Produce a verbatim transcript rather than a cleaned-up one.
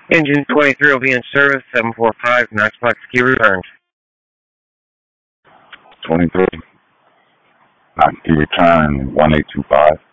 Engine twenty-three will be in service, seven four five, Knoxbox key returned. twenty-three. Knox key return, one eight two five.